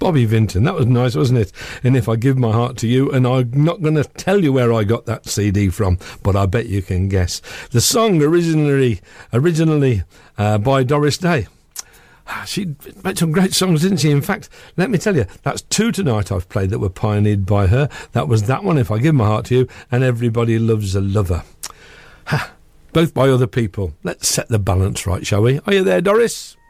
Bobby Vinton. That was nice, wasn't it? And If I Give My Heart to You, and I'm not going to tell you where I got that CD from, but I bet you can guess. The song originally by Doris Day. She made some great songs, didn't she? In fact, let me tell you, that's 2 tonight I've played that were pioneered by her. That was that one, If I Give My Heart to You, and Everybody Loves a Lover. Both by other people. Let's set the balance right, shall we? Are you there, Doris?